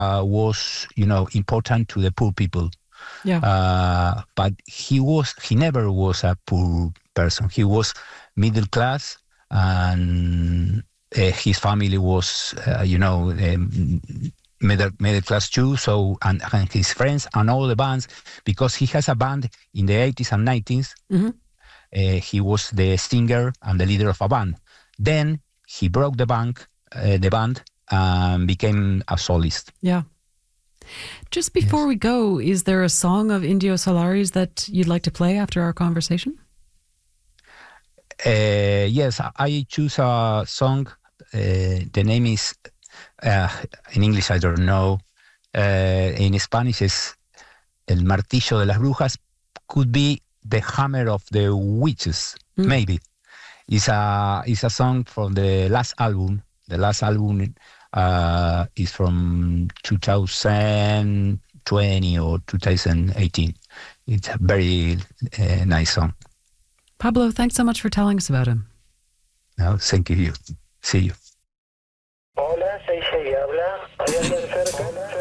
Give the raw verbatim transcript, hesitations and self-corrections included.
uh, was, you know, important to the poor people. Yeah. Uh, but he was, he never was a poor person. He was middle class, and uh, his family was, uh, you know, um, middle middle class too. So, and, and his friends and all the bands, because he has a band in the eighties and nineties. Mm-hmm. Uh, he was the singer and the leader of a band. Then he broke the band, uh, the band, and became a soloist. Yeah. Just before Yes. we go, is there a song of Indio Solari's that you'd like to play after our conversation? Uh, yes, I choose a song. Uh, the name is, uh, in English I don't know. Uh, in Spanish is El Martillo de las Brujas. Could be the Hammer of the Witches, Mm. maybe. It's a, it's a song from the last album. The last album uh, is from two thousand twenty or two thousand eighteen. It's a very uh, nice song. Pablo, thanks so much for telling us about him. No, thank you. See you. Hola, seis seis, habla. ¿Hay alguien cerca?